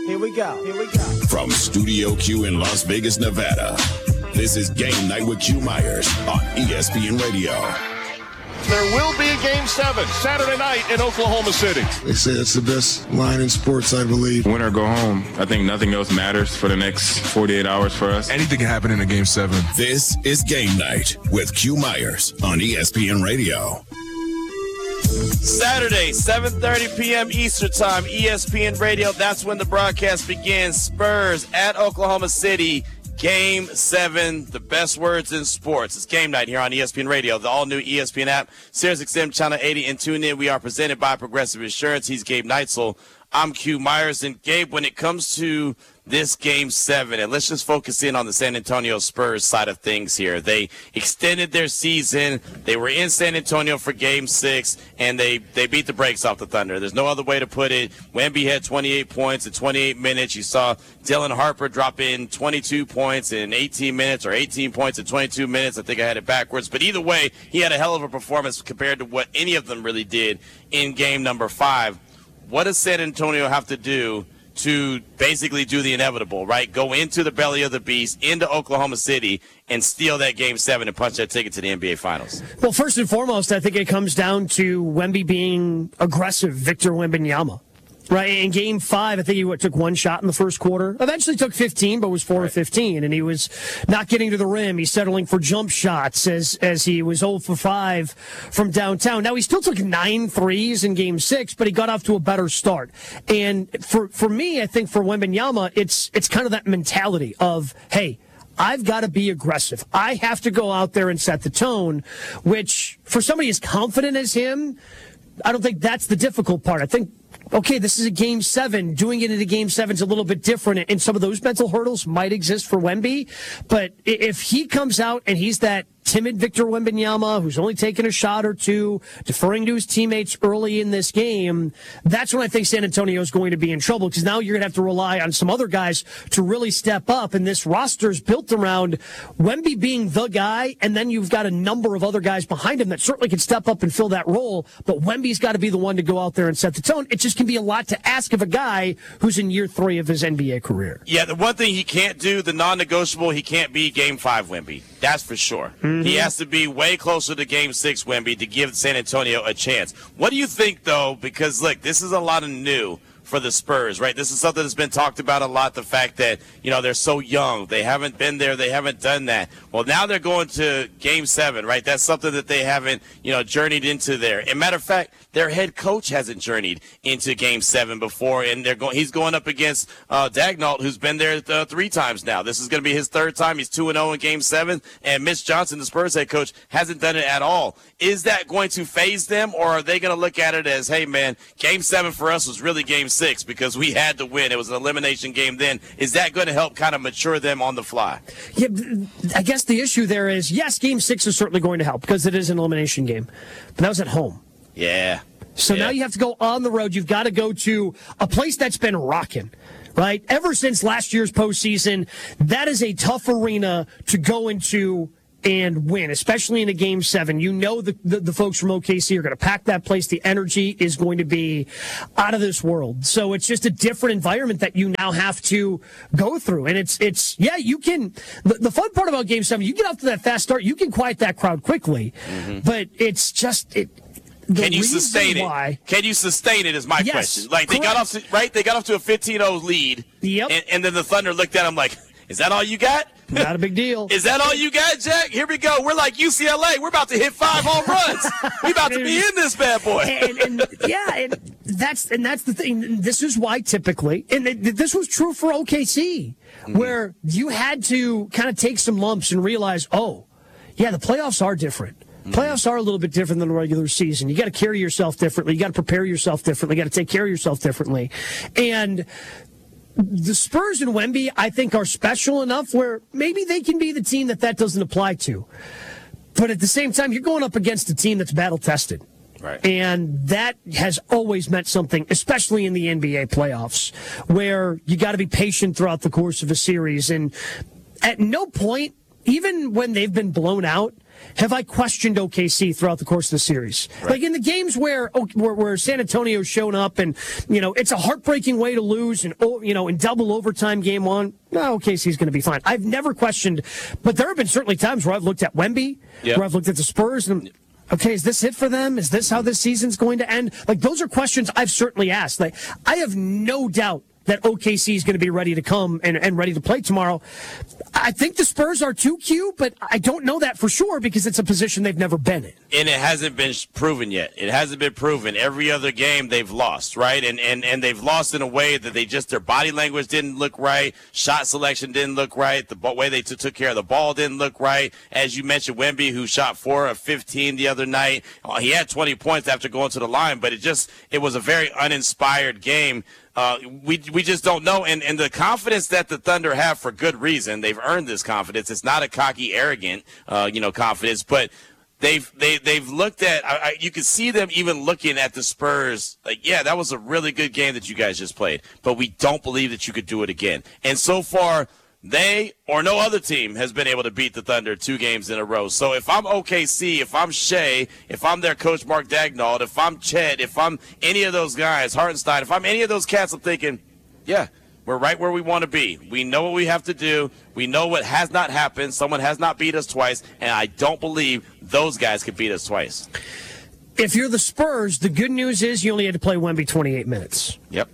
Here we go. Here we go. From Studio Q in Las Vegas, Nevada, this is Game Night with Q Myers on ESPN Radio. There will be a Game 7 Saturday night in Oklahoma City. They say it's the best line in sports, I believe. Win or go home. I think nothing else matters for the next 48 hours for us. Anything can happen in a Game 7. This is Game Night with Q Myers on ESPN Radio. Saturday, 7:30 p.m. Eastern Time, ESPN Radio. That's when the broadcast begins. Spurs at Oklahoma City. Game 7, the best words in sports. It's Game Night here on ESPN Radio, the all-new ESPN app, SiriusXM Channel 80, and tune in. We are presented by Progressive Insurance. He's Gabe Neitzel. I'm Q Myers. And, Gabe, when it comes to this Game 7, and let's just focus in on the San Antonio Spurs side of things here. They extended their season. They were in San Antonio for Game 6, and they beat the brakes off the Thunder. There's no other way to put it. Wemby had 28 points in 28 minutes. You saw Dylan Harper drop in 22 points in 18 minutes, or 18 points in 22 minutes. I think I had it backwards. But either way, he had a hell of a performance compared to what any of them really did in Game number 5. What does San Antonio have to do to basically do the inevitable, right? Go into the belly of the beast, into Oklahoma City, and steal that Game 7 and punch that ticket to the NBA Finals? Well, first and foremost, I think it comes down to Wemby being aggressive, Victor Wembanyama. Right, in Game 5, I think he took one shot in the first quarter. Eventually took 15, but was 4 of 15, and he was not getting to the rim. He's settling for jump shots as he was 0 for 5 from downtown. Now, he still took 9 threes in Game 6, but he got off to a better start. And for me, I think for Wembanyama, it's kind of that mentality of, hey, I've got to be aggressive. I have to go out there and set the tone, which for somebody as confident as him, I don't think that's the difficult part. I think, okay, this is a Game 7. Doing it in a Game 7 is a little bit different, and some of those mental hurdles might exist for Wemby. But if he comes out and he's that timid Victor Wembanyama who's only taken a shot or two, deferring to his teammates early in this game, that's when I think San Antonio is going to be in trouble, because now you're going to have to rely on some other guys to really step up, and this roster is built around Wemby being the guy, and then you've got a number of other guys behind him that certainly can step up and fill that role, but Wemby's got to be the one to go out there and set the tone. It just can be a lot to ask of a guy who's in year 3 of his NBA career. Yeah, the one thing he can't do, the non-negotiable, he can't be Game 5 Wemby. That's for sure. Mm-hmm. He has to be way closer to Game 6 Wemby to give San Antonio a chance. What do you think, though? Because, look, this is a lot of new for the Spurs, right? This is something that's been talked about a lot, the fact that, they're so young. They haven't been there. They haven't done that. Well, now they're going to Game 7, right? That's something that they haven't, journeyed into there. And matter of fact, their head coach hasn't journeyed into Game 7 before, and he's going up against Daigneault, who's been there 3 times now. This is going to be his 3rd time. He's 2-0 in Game 7, and Mitch Johnson, the Spurs head coach, hasn't done it at all. Is that going to phase them, or are they going to look at it as, hey, man, Game 7 for us was really Game 6 because we had to win. It was an elimination game then. Is that going to help kind of mature them on the fly? Yeah, I guess the issue there is, yes, Game 6 is certainly going to help because it is an elimination game, but that was at home. Yeah. So now you have to go on the road. You've got to go to a place that's been rocking, right? Ever since last year's postseason, that is a tough arena to go into and win, especially in a Game 7. You know the folks from OKC are going to pack that place. The energy is going to be out of this world. So it's just a different environment that you now have to go through. And you can, the fun part about Game 7, you get off to that fast start, you can quiet that crowd quickly. Mm-hmm. But it's just... Can you sustain it? Can you sustain it is my question. Like, they got off to a 15-0 lead. Yep. And then the Thunder looked at them like, is that all you got? Not a big deal. Is that all you got, Jack? Here we go. We're like UCLA. We're about to hit 5 home runs. We're about to be in this bad boy. and that's the thing. This is why typically, and this was true for OKC, where you had to kind of take some lumps and realize, the playoffs are different. Playoffs are a little bit different than the regular season. You got to carry yourself differently. You got to prepare yourself differently. You got to take care of yourself differently. And the Spurs and Wemby, I think, are special enough where maybe they can be the team that doesn't apply to. But at the same time, you're going up against a team that's battle-tested. Right. And that has always meant something, especially in the NBA playoffs, where you got to be patient throughout the course of a series. And at no point, even when they've been blown out, have I questioned OKC throughout the course of the series. Right. Like in the games where San Antonio's shown up and, it's a heartbreaking way to lose and, in double overtime game one, no, OKC's going to be fine. I've never questioned, but there have been certainly times where I've looked at Wemby, where I've looked at the Spurs and, okay, is this it for them? Is this how this season's going to end? Like, those are questions I've certainly asked. Like, I have no doubt that OKC is going to be ready to come and ready to play tomorrow. I think the Spurs are too, Q, but I don't know that for sure because it's a position they've never been in. And it hasn't been proven yet. It hasn't been proven. Every other game they've lost, right? And they've lost in a way that their body language didn't look right, shot selection didn't look right, the way they took care of the ball didn't look right. As you mentioned, Wemby, who shot 4 of 15 the other night, he had 20 points after going to the line, but it was a very uninspired game. We just don't know, and the confidence that the Thunder have for good reason. They've earned this confidence. It's not a cocky, arrogant, confidence, but they've looked at. You can see them even looking at the Spurs. Like, yeah, that was a really good game that you guys just played, but we don't believe that you could do it again. And so far, they or no other team has been able to beat the Thunder 2 games in a row. So if I'm OKC, if I'm Shea, if I'm their coach Mark Daigneault, if I'm Chet, if I'm any of those guys, Hartenstein, if I'm any of those cats, I'm thinking, yeah, we're right where we want to be. We know what we have to do. We know what has not happened. Someone has not beat us twice, and I don't believe those guys could beat us twice. If you're the Spurs, the good news is you only had to play Wemby 28 minutes. Yep.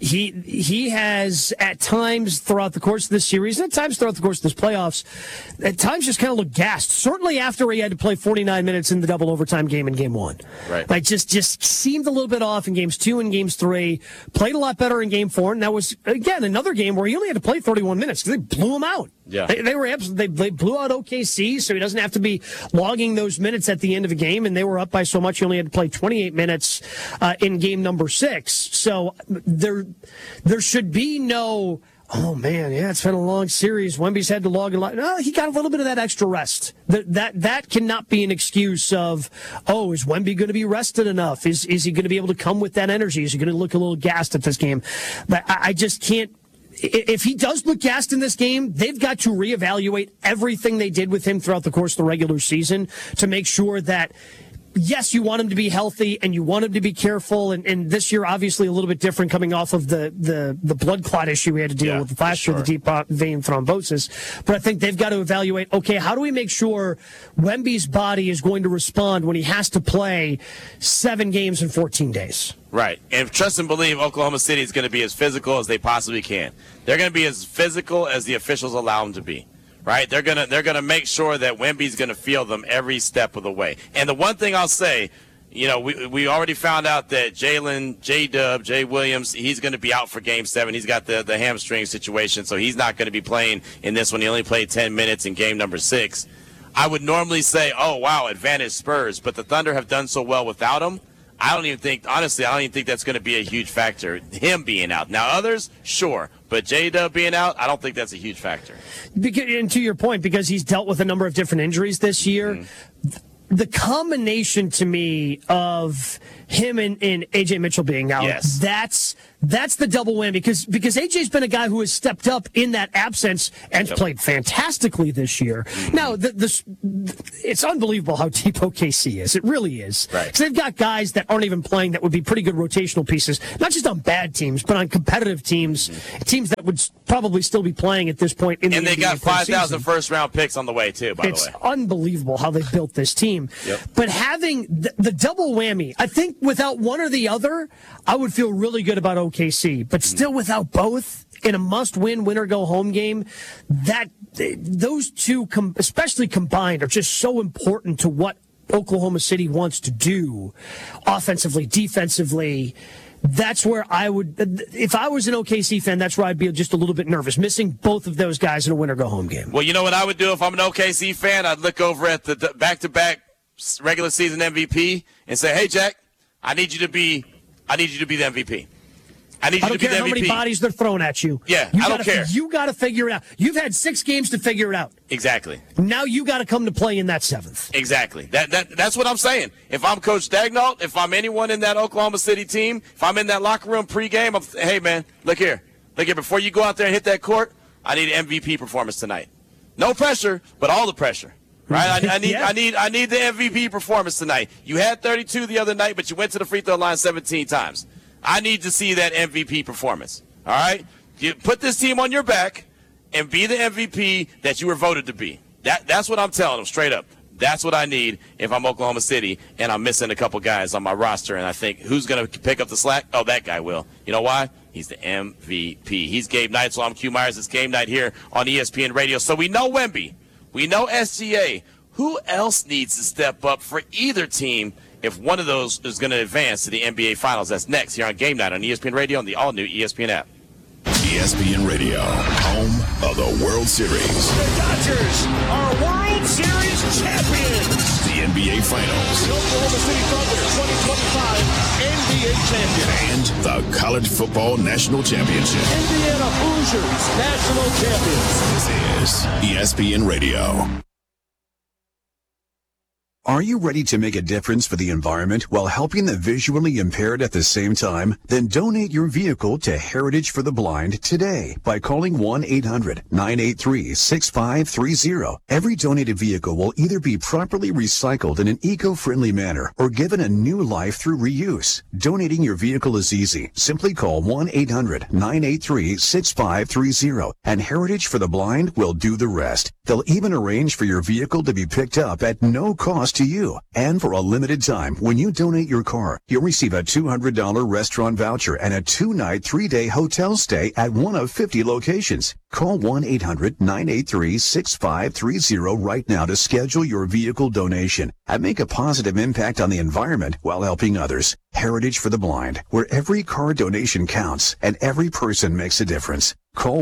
He has, at times throughout the course of this series, and at times throughout the course of this playoffs, at times just kind of looked gassed. Certainly after he had to play 49 minutes in the double overtime game in Game 1. Right. Like, just seemed a little bit off in Games 2 and Games 3. Played a lot better in Game 4, and that was, again, another game where he only had to play 31 minutes because they blew him out. Yeah. They blew out OKC, so he doesn't have to be logging those minutes at the end of a game, and they were up by so much he only had to play 28 minutes in game number 6. So there should be no, oh man, yeah, it's been a long series. Wemby's had to log a lot. No, he got a little bit of that extra rest. That cannot be an excuse of, oh, is Wemby going to be rested enough? Is he going to be able to come with that energy? Is he going to look a little gassed at this game? But I just can't. If he does look gassed in this game, they've got to reevaluate everything they did with him throughout the course of the regular season to make sure that, yes, you want him to be healthy and you want him to be careful. And this year, obviously, a little bit different coming off of the blood clot issue we had to deal with last year, the deep vein thrombosis. But I think they've got to evaluate, okay, how do we make sure Wemby's body is going to respond when he has to play 7 games in 14 days? Right. And trust and believe Oklahoma City is going to be as physical as they possibly can. They're going to be as physical as the officials allow them to be. Right? They're gonna make sure that Wemby's going to feel them every step of the way. And the one thing I'll say, we already found out that Jay Williams, he's going to be out for Game 7. He's got the hamstring situation, so he's not going to be playing in this one. He only played 10 minutes in game number 6. I would normally say, oh, wow, advantage Spurs, but the Thunder have done so well without him. I don't even think that's going to be a huge factor, him being out. Now, others, sure, but J-Dub being out, I don't think that's a huge factor. And to your point, because he's dealt with a number of different injuries this year, the combination to me of him and A.J. Mitchell being out, that's the double whammy because AJ's been a guy who has stepped up in that absence and played fantastically this year. Now, it's unbelievable how deep OKC is. It really is. Right. Because they've got guys that aren't even playing that would be pretty good rotational pieces, not just on bad teams, but on competitive teams, teams that would probably still be playing at this point in the NBA. And they got 5,000 first-round picks on the way, too, by the way. It's unbelievable how they built this team. Yep. But having the double whammy, I think without one or the other, I would feel really good about OKC. But still without both in a must-win, win-or-go-home game, those two, especially combined, are just so important to what Oklahoma City wants to do offensively, defensively. That's where I would, if I was an OKC fan, that's where I'd be just a little bit nervous, missing both of those guys in a win-or-go-home game. Well, you know what I would do if I'm an OKC fan? I'd look over at the back-to-back regular season MVP and say, hey, Jack, I need you to be the MVP. I need you to be the MVP. I don't care how many bodies they're throwing at you. Yeah, I don't care. You got to figure it out. You've had 6 games to figure it out. Exactly. Now you got to come to play in that 7th. Exactly. That's what I'm saying. If I'm Coach Daigneault, if I'm anyone in that Oklahoma City team, if I'm in that locker room pregame, hey, man, look here. Before you go out there and hit that court, I need an MVP performance tonight. No pressure, but all the pressure. Right? I need the MVP performance tonight. You had 32 the other night, but you went to the free throw line 17 times. I need to see that MVP performance. All right? You put this team on your back and be the MVP that you were voted to be. That's what I'm telling them straight up. That's what I need if I'm Oklahoma City and I'm missing a couple guys on my roster, and I think, who's going to pick up the slack? Oh, that guy will. You know why? He's the MVP. He's Gabe Knight, so I'm Q Myers. It's Game Night here on ESPN Radio. So we know Wemby. We know SGA. Who else needs to step up for either team if one of those is going to advance to the NBA Finals? That's next here on Game Night on ESPN Radio and the all-new ESPN app. ESPN Radio, home of the World Series. The Dodgers are World Series champions. The NBA Finals. The Oklahoma City Thunder 2025 NBA champions. And the College Football National Championship. Indiana Hoosiers national champions. This is ESPN Radio. Are you ready to make a difference for the environment while helping the visually impaired at the same time? Then donate your vehicle to Heritage for the Blind today by calling 1-800-983-6530. Every donated vehicle will either be properly recycled in an eco-friendly manner or given a new life through reuse. Donating your vehicle is easy. Simply call 1-800-983-6530 and Heritage for the Blind will do the rest. They'll even arrange for your vehicle to be picked up at no cost to you. And for a limited time, when you donate your car, you'll receive a $200 restaurant voucher and a 2-night, 3-day hotel stay at one of 50 locations. Call 1-800-983-6530 right now to schedule your vehicle donation and make a positive impact on the environment while helping others. Heritage for the Blind, where every car donation counts and every person makes a difference. Call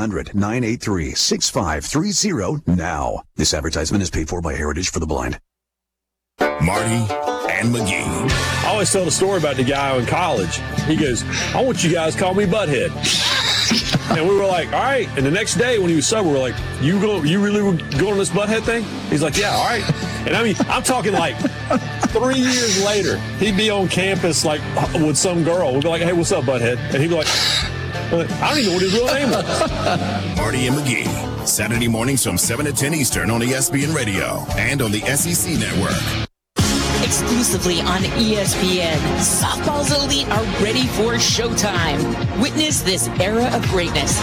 1-800-983-6530 now. This advertisement is paid for by Heritage for the Blind. Marty and McGee. I always tell the story about the guy in college. He goes, I want you guys to call me Butthead. And we were like, all right. And the next day when he was sober, we were like, you really were going on this Butthead thing? He's like, yeah, all right. And I mean, I'm talking like 3 years later, he'd be on campus like with some girl. We'd be like, hey, what's up, Butthead? And he'd be like, I don't even know what his real name was. Marty and McGee, Saturday mornings from 7 to 10 Eastern on ESPN Radio and on the SEC Network. Exclusively on ESPN, softball's elite are ready for showtime. Witness this era of greatness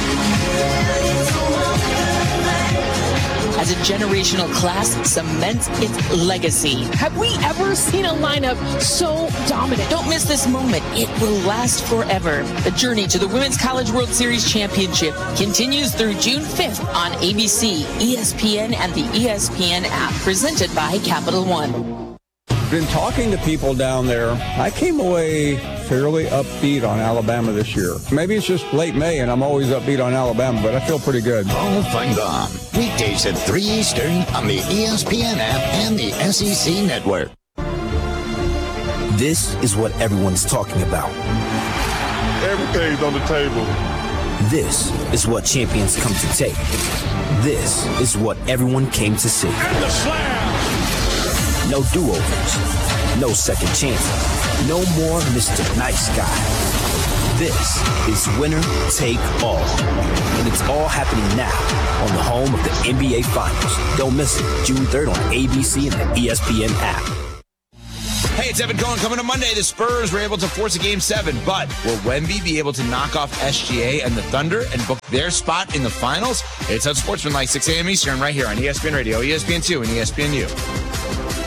as a generational class cements its legacy. Have we ever seen a lineup so dominant? Don't miss this moment. It will last forever. The journey to the Women's College World Series Championship continues through June 5th on ABC, ESPN, and the ESPN app, presented by Capital One. Been talking to people down there. I came away fairly upbeat on Alabama this year. Maybe it's just late May and I'm always upbeat on Alabama, but I feel pretty good. All Fight On, weekdays at 3 Eastern on the ESPN app and the SEC Network. This is what everyone's talking about. Everything's on the table. This is what champions come to take. This is what everyone came to see. And the slam! No do-overs, no second chances, no more Mr. Nice Guy. This is winner take all, and it's all happening now on the home of the NBA Finals. Don't miss it, June 3rd on ABC and the ESPN app. Hey, it's Evan Cohen. Coming to Monday, the Spurs were able to force a Game 7, but will Wemby be able to knock off SGA and the Thunder and book their spot in the finals? It's Unsportsmanlike, 6 a.m. Eastern, right here on ESPN Radio, ESPN2, and ESPNU.